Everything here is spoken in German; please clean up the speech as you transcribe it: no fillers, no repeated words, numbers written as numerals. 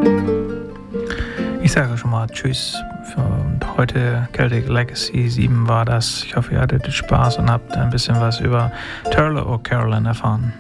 Ich sage schon mal Tschüss. Und heute Celtic Legacy 7 war das. Ich hoffe, ihr hattet Spaß und habt ein bisschen was über Turlough O'Carolan erfahren.